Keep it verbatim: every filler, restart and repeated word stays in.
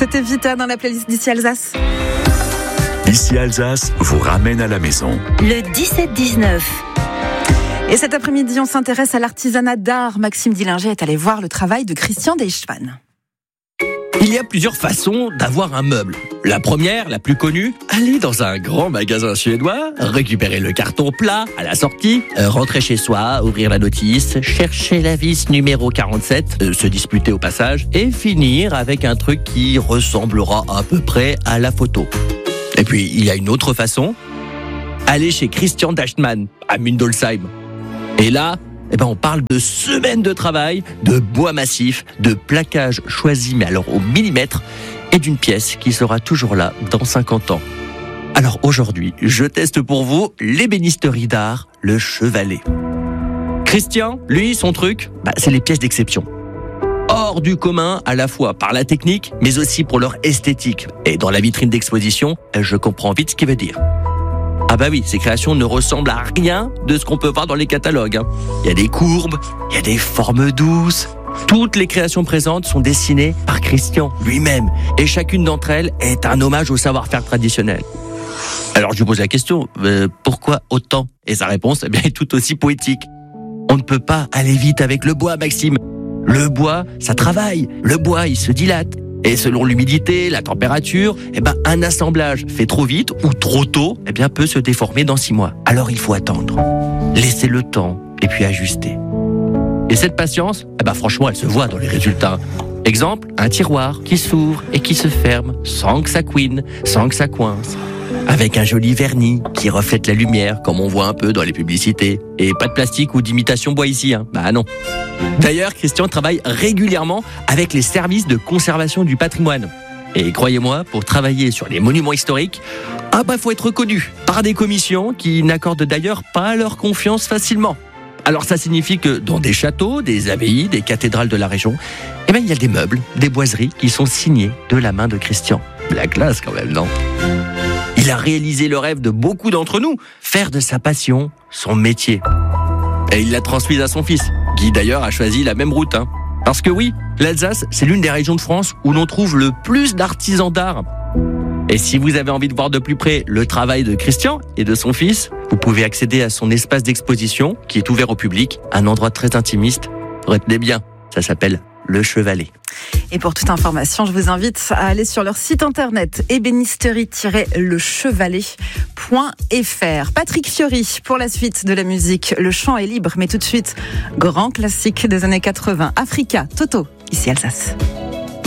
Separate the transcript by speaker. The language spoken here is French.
Speaker 1: C'était Vita dans la playlist d'Ici Alsace.
Speaker 2: Ici Alsace vous ramène à la maison.
Speaker 3: Le dix-sept dix-neuf.
Speaker 1: Et cet après-midi, on s'intéresse à l'artisanat d'art. Maxime Dillinger est allé voir le travail de Christian Deichmann.
Speaker 4: Il y a plusieurs façons d'avoir un meuble. La première, la plus connue, aller dans un grand magasin suédois, récupérer le carton plat à la sortie, euh, rentrer chez soi, ouvrir la notice, chercher la vis numéro quarante-sept, euh, se disputer au passage, et finir avec un truc qui ressemblera à peu près à la photo. Et puis, il y a une autre façon, aller chez Christian Deichmann, à Mundolsheim. Et là, eh ben on parle de semaines de travail, de bois massif, de plaquage choisi, mais alors au millimètre, et d'une pièce qui sera toujours là dans cinquante ans. Alors aujourd'hui, je teste pour vous l'ébénisterie d'art, le Chevalet. Christian, lui, son truc, bah, c'est les pièces d'exception. Hors du commun, à la fois par la technique, mais aussi pour leur esthétique. Et dans la vitrine d'exposition, je comprends vite ce qu'il veut dire. Ah bah oui, ces créations ne ressemblent à rien de ce qu'on peut voir dans les catalogues. Hein. Il y a des courbes, il y a des formes douces. Toutes les créations présentes sont dessinées par Christian lui-même. Et chacune d'entre elles est un hommage au savoir-faire traditionnel. Alors je lui pose la question, euh, pourquoi autant ? Et sa réponse eh bien, est tout aussi poétique. On ne peut pas aller vite avec le bois, Maxime. Le bois, ça travaille. Le bois, il se dilate. Et selon l'humidité, la température, eh ben, un assemblage fait trop vite ou trop tôt eh bien, peut se déformer dans six mois. Alors il faut attendre, laisser le temps et puis ajuster. Et cette patience, eh ben, franchement, elle se voit dans les résultats. Exemple, un tiroir qui s'ouvre et qui se ferme sans que ça couine, sans que ça coince. Avec un joli vernis qui reflète la lumière, comme on voit un peu dans les publicités. Et pas de plastique ou d'imitation bois ici, hein. Bah non. D'ailleurs, Christian travaille régulièrement avec les services de conservation du patrimoine. Et croyez-moi, pour travailler sur les monuments historiques, ah bah faut être reconnu par des commissions qui n'accordent d'ailleurs pas leur confiance facilement. Alors ça signifie que dans des châteaux, des abbayes, des cathédrales de la région, eh ben il y a des meubles, des boiseries qui sont signés de la main de Christian. La classe quand même, non ? Il a réalisé le rêve de beaucoup d'entre nous, faire de sa passion son métier. Et il l'a transmise à son fils, qui d'ailleurs a choisi la même route. Hein. Parce que oui, l'Alsace, c'est l'une des régions de France où l'on trouve le plus d'artisans d'art. Et si vous avez envie de voir de plus près le travail de Christian et de son fils, vous pouvez accéder à son espace d'exposition, qui est ouvert au public, un endroit très intimiste. Retenez bien, ça s'appelle Le Chevalet.
Speaker 1: Et pour toute information, je vous invite à aller sur leur site internet ébénisterie tiret le chevalet point f r. Patrick Fiori pour la suite de la musique. Le chant est libre, mais tout de suite, grand classique des années quatre-vingts. Africa, Toto, ici Alsace.